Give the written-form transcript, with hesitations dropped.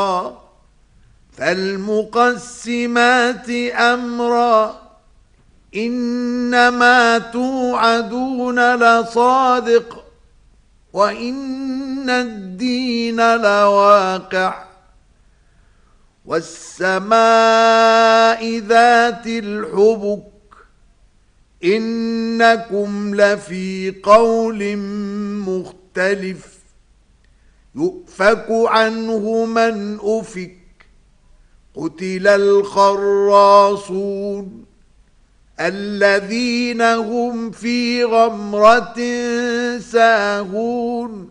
فالمقسمات أمرا إنما توعدون لصادق وإن الدين لواقع والسماء ذات الحبك إنكم لفي قول مختلف يؤفك عنه من أفك قتل الخراصون الذين هم في غمرة ساهون